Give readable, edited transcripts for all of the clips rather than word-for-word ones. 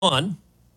One,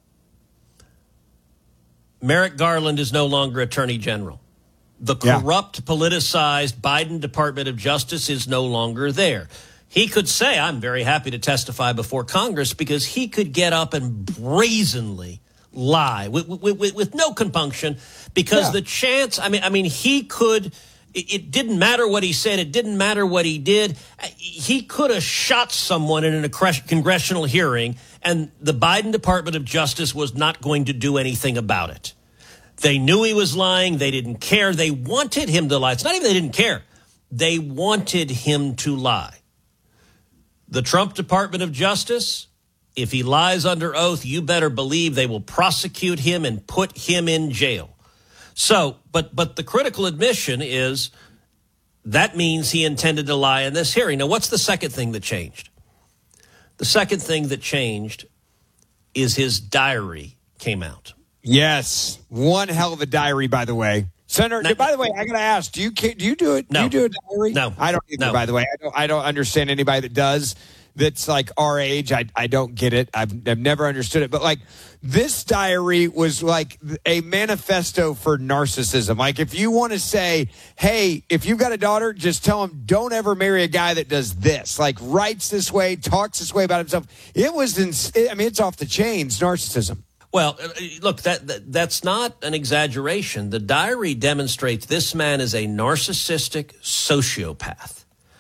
Merrick Garland is no longer Attorney General. The corrupt, politicized Biden Department of Justice is no longer there. He could say, I'm very happy to testify before Congress, because he could get up and brazenly lie with no compunction, because the chance, he could, it didn't matter what he said. It didn't matter what he did. He could have shot someone in a congressional hearing, and the Biden Department of Justice was not going to do anything about it. They knew he was lying. They didn't care. They wanted him to lie. It's not even they didn't care. They wanted him to lie. The Trump Department of Justice, if he lies under oath, you better believe they will prosecute him and put him in jail. So, but the critical admission is that means he intended to lie in this hearing. Now, what's the second thing that changed? The second thing that changed is his diary came out. Yes. One hell of a diary, by the way. Senator, by the way, I got to ask, do you do it? No. Do you do a diary? No. I don't either, by the way. I don't understand anybody that does. That's like our age. I don't get it. I've never understood it. But like this diary was like a manifesto for narcissism. Like if you want to say, hey, if you've got a daughter, just tell them don't ever marry a guy that does this. Like writes this way, talks this way about himself. It was, it's off the chains, narcissism. Well, look, that's not an exaggeration. The diary demonstrates this man is a narcissistic sociopath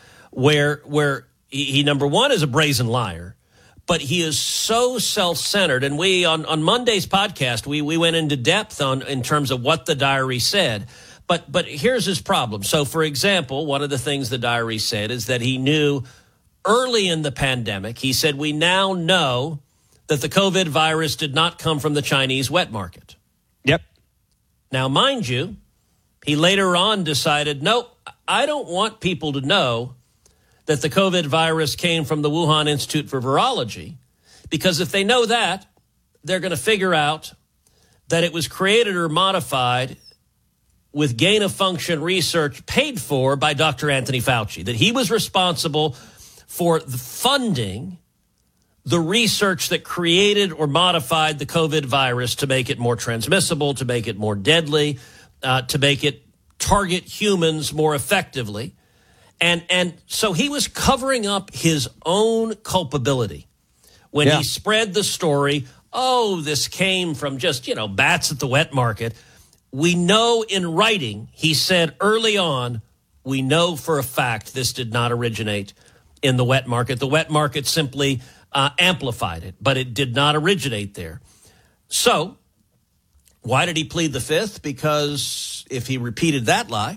where he number one, is a brazen liar, but he is so self-centered. And we, on Monday's podcast, we went into depth in terms of what the diary said. But here's his problem. So, for example, one of the things the diary said is that he knew early in the pandemic, he said, we now know that the COVID virus did not come from the Chinese wet market. Yep. Now, mind you, he later on decided, nope, I don't want people to know that the COVID virus came from the Wuhan Institute for Virology, because if they know that, they're going to figure out that it was created or modified with gain-of-function research paid for by Dr. Anthony Fauci, that he was responsible for the funding the research that created or modified the COVID virus to make it more transmissible, to make it more deadly, to make it target humans more effectively. And so he was covering up his own culpability when he spread the story, oh, this came from just, bats at the wet market. We know in writing, he said early on, we know for a fact this did not originate in the wet market. The wet market simply amplified it, but it did not originate there. So why did he plead the fifth? Because if he repeated that lie,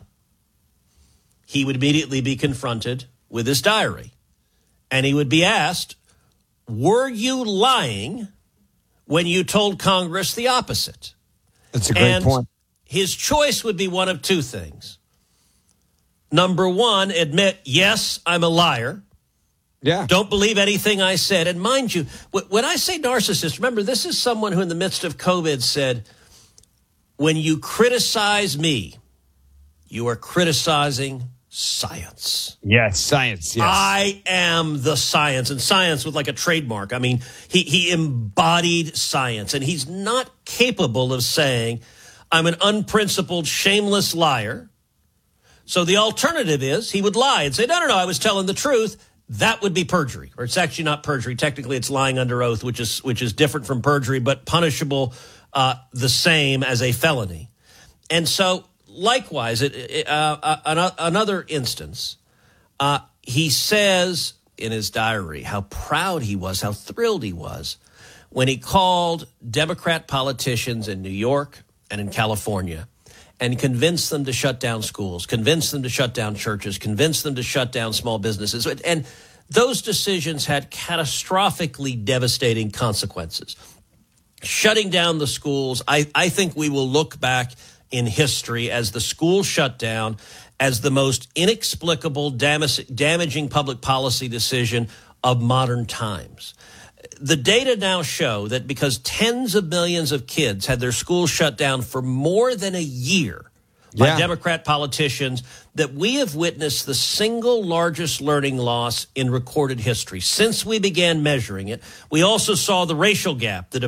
he would immediately be confronted with his diary. And he would be asked, were you lying when you told Congress the opposite? That's a great point. His choice would be one of two things. Number one, admit, yes, I'm a liar. Yeah. Don't believe anything I said. And mind you, when I say narcissist, remember, this is someone who in the midst of COVID said, when you criticize me, you are criticizing science. Yes, science, yes. I am the science, and science with like a trademark. I mean, he embodied science, and he's not capable of saying, I'm an unprincipled, shameless liar. So the alternative is he would lie and say, no, I was telling the truth. That would be perjury, or it's actually not perjury. Technically, it's lying under oath, which is different from perjury, but punishable the same as a felony. And so, likewise, another instance, he says in his diary how proud he was, how thrilled he was when he called Democrat politicians in New York and in California and convinced them to shut down schools, convinced them to shut down churches, convinced them to shut down small businesses. And those decisions had catastrophically devastating consequences. Shutting down the schools, I think we will look back in history as the school shutdown as the most inexplicable, damaging public policy decision of modern times. The data now show that because tens of millions of kids had their schools shut down for more than a year, by Yeah. Democrat politicians that we have witnessed the single largest learning loss in recorded history since we began measuring it. We also saw the racial gap that